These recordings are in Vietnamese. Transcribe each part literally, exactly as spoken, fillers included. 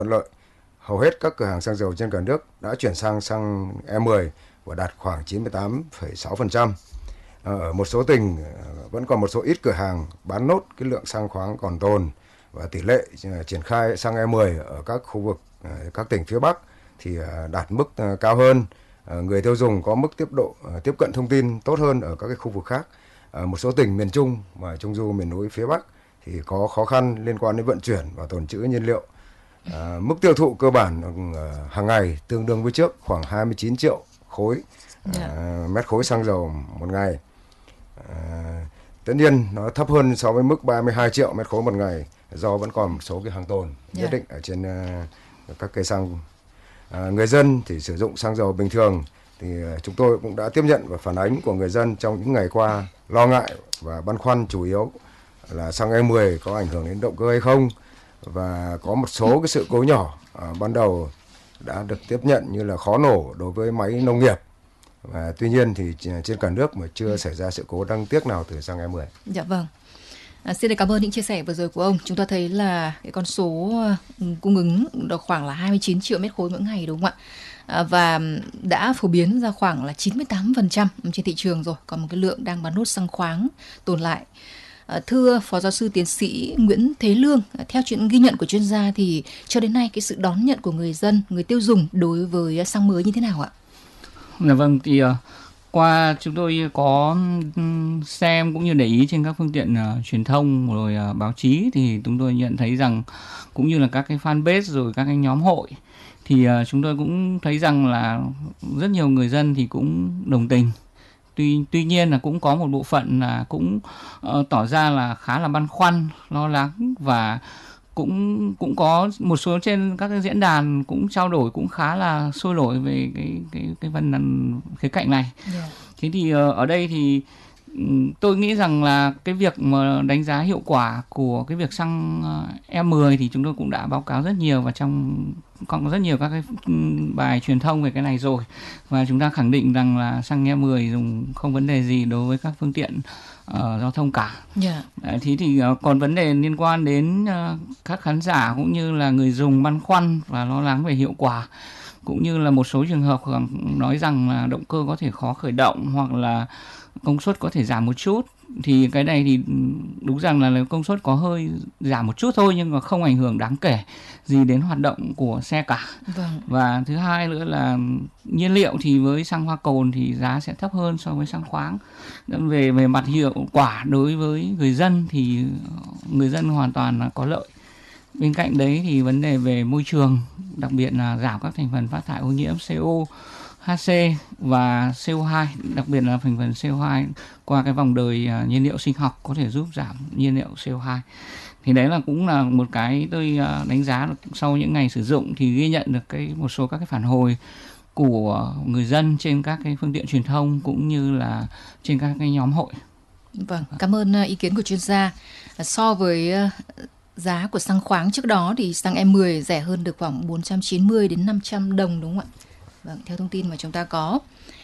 thuận lợi. Hầu hết các cửa hàng xăng dầu trên cả nước đã chuyển sang xăng E mười và đạt khoảng chín mươi tám phẩy sáu phần trăm. Ở một số tỉnh vẫn còn một số ít cửa hàng bán nốt cái lượng xăng khoáng còn tồn, và tỷ lệ triển khai xăng E mười ở các khu vực, các tỉnh phía Bắc thì đạt mức cao hơn. Người tiêu dùng có mức tiếp độ tiếp cận thông tin tốt hơn ở các cái khu vực khác. Ở một số tỉnh miền Trung và Trung du miền núi phía Bắc thì có khó khăn liên quan đến vận chuyển và tồn trữ nhiên liệu. À, mức tiêu thụ cơ bản uh, hàng ngày tương đương với trước khoảng hai mươi chín triệu khối uh, yeah. mét khối xăng dầu một ngày. Uh, tất nhiên nó thấp hơn so với mức ba mươi hai triệu mét khối một ngày do vẫn còn một số cái hàng tồn yeah. nhất định ở trên uh, các cây xăng. Uh, người dân thì sử dụng xăng dầu bình thường thì uh, chúng tôi cũng đã tiếp nhận và phản ánh của người dân trong những ngày qua lo ngại và băn khoăn chủ yếu là xăng E mười có ảnh hưởng đến động cơ hay không, và có một số cái sự cố nhỏ à, ban đầu đã được tiếp nhận như là khó nổ đối với máy nông nghiệp, và tuy nhiên thì trên cả nước mà chưa xảy ra sự cố đáng tiếc nào từ xăng E mười. Dạ vâng. À, xin cảm ơn những chia sẻ vừa rồi của ông. Chúng ta thấy là cái con số cung ứng được khoảng là hai mươi chín triệu mét khối mỗi ngày, đúng không ạ? À, và đã phổ biến ra khoảng là chín mươi tám phần trăm trên thị trường rồi, còn một cái lượng đang bán nốt xăng khoáng tồn lại. Thưa Phó Giáo sư Tiến sĩ Nguyễn Thế Lương, theo chuyện ghi nhận của chuyên gia thì cho đến nay cái sự đón nhận của người dân, người tiêu dùng đối với xăng mới như thế nào ạ? Dạ vâng, thì uh, qua chúng tôi có xem cũng như để ý trên các phương tiện uh, truyền thông rồi uh, báo chí thì chúng tôi nhận thấy rằng cũng như là các cái fanpage rồi các cái nhóm hội thì uh, chúng tôi cũng thấy rằng là rất nhiều người dân thì cũng đồng tình. Tuy, tuy nhiên là cũng có một bộ phận là cũng uh, tỏ ra là khá là băn khoăn, lo lắng, và cũng cũng có một số trên các cái diễn đàn cũng trao đổi cũng khá là sôi nổi về cái cái cái phần khía cạnh này. Yeah. Thế thì uh, ở đây thì um, tôi nghĩ rằng là cái việc mà đánh giá hiệu quả của cái việc xăng uh, E mười thì chúng tôi cũng đã báo cáo rất nhiều và trong còn có rất nhiều các cái bài truyền thông về cái này rồi, và chúng ta khẳng định rằng là xăng E mười dùng không vấn đề gì đối với các phương tiện uh, giao thông cả. Yeah. Đấy, thế thì uh, còn vấn đề liên quan đến uh, các khán giả cũng như là người dùng băn khoăn và lo lắng về hiệu quả, cũng như là một số trường hợp nói rằng là động cơ có thể khó khởi động hoặc là công suất có thể giảm một chút, thì cái này thì đúng rằng là công suất có hơi giảm một chút thôi nhưng mà không ảnh hưởng đáng kể gì đến hoạt động của xe cả. Vâng. Và thứ hai nữa là nhiên liệu thì với xăng hoa cồn thì giá sẽ thấp hơn so với xăng khoáng. Về về mặt hiệu quả đối với người dân thì người dân hoàn toàn là có lợi. Bên cạnh đấy thì vấn đề về môi trường, đặc biệt là giảm các thành phần phát thải ô nhiễm xê o, hát xê và xê o hai, đặc biệt là thành phần xê o hai qua cái vòng đời uh, nhiên liệu sinh học có thể giúp giảm nhiên liệu xê o hai. Thì đấy là cũng là một cái tôi uh, đánh giá được sau những ngày sử dụng thì ghi nhận được cái một số các cái phản hồi của người dân trên các cái phương tiện truyền thông cũng như là trên các cái nhóm hội. Vâng, cảm ơn uh, ý kiến của chuyên gia. So với uh, giá của xăng khoáng trước đó thì xăng E mười rẻ hơn được khoảng bốn trăm chín mươi đến năm trăm đồng, đúng không ạ? Vâng, theo thông tin mà chúng ta có.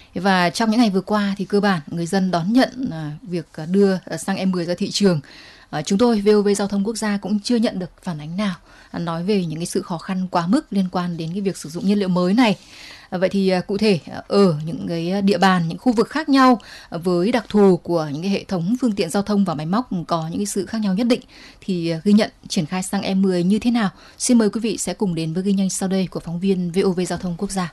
Và trong những ngày vừa qua thì cơ bản người dân đón nhận việc đưa xăng E mười ra thị trường. Chúng tôi, vê o vê Giao thông Quốc gia cũng chưa nhận được phản ánh nào nói về những cái sự khó khăn quá mức liên quan đến cái việc sử dụng nhiên liệu mới này. Vậy thì cụ thể ở những cái địa bàn, những khu vực khác nhau với đặc thù của những cái hệ thống phương tiện giao thông và máy móc có những cái sự khác nhau nhất định thì ghi nhận triển khai xăng E mười như thế nào? Xin mời quý vị sẽ cùng đến với ghi nhanh sau đây của phóng viên vê o vê Giao thông Quốc gia.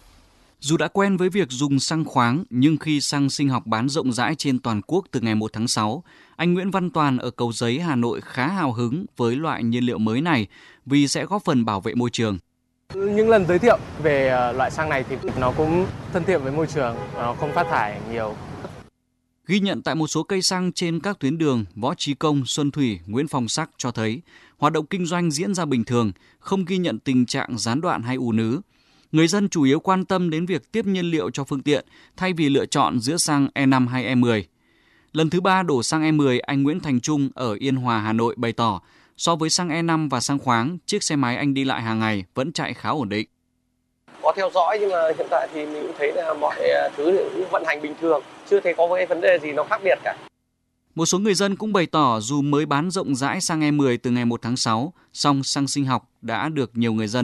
Dù đã quen với việc dùng xăng khoáng, nhưng khi xăng sinh học bán rộng rãi trên toàn quốc từ ngày một tháng sáu, anh Nguyễn Văn Toàn ở Cầu Giấy, Hà Nội khá hào hứng với loại nhiên liệu mới này vì sẽ góp phần bảo vệ môi trường. Những lần giới thiệu về loại xăng này thì nó cũng thân thiện với môi trường, nó không phát thải nhiều. Ghi nhận tại một số cây xăng trên các tuyến đường Võ Trí Công, Xuân Thủy, Nguyễn Phong Sắc cho thấy hoạt động kinh doanh diễn ra bình thường, không ghi nhận tình trạng gián đoạn hay ùn ứ. Người dân chủ yếu quan tâm đến việc tiếp nhiên liệu cho phương tiện thay vì lựa chọn giữa xăng E năm hay E mười. Lần thứ ba đổ xăng E mười, anh Nguyễn Thành Trung ở Yên Hòa, Hà Nội bày tỏ so với xăng E năm và xăng khoáng, chiếc xe máy anh đi lại hàng ngày vẫn chạy khá ổn định. Có theo dõi nhưng mà hiện tại thì mình cũng thấy là mọi thứ cũng vận hành bình thường, chưa thấy có cái vấn đề gì nó khác biệt cả. Một số người dân cũng bày tỏ dù mới bán rộng rãi xăng E mười từ ngày một tháng sáu, song xăng sinh học đã được nhiều người dân